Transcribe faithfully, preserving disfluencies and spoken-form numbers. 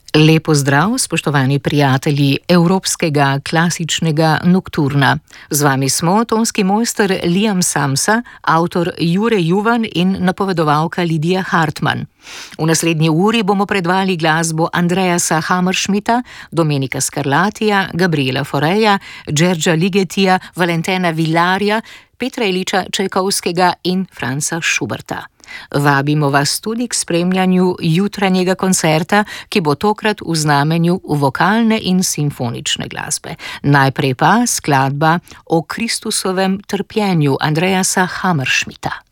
Lepo zdrav, spoštovani prijatelji evropskega klasičnega nokturna. Z vami smo tonski mojster Liam Samsa, avtor Jure Juvan in napovedovalka Lidija Hartmann. V naslednji uri bomo predvali glasbo Andreasa Hammerschmidta, Domenica Scarlatija, Gabriela Faureja, Giergia Ligetija, Valentena Villarja, Petra Iljiča Čajkovskega in Franza Schuberta. Vabimo vas tudi k spremljanju jutranjega koncerta, ki bo tokrat v znamenju vokalne in simfonične glasbe. Najprej pa skladba o Kristusovem trpljenju Andreasa Hammerschmidta.